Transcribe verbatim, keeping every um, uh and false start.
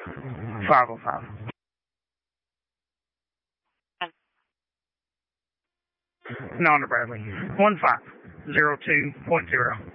five oh five. Nonder Bradley, one five zero two point zero.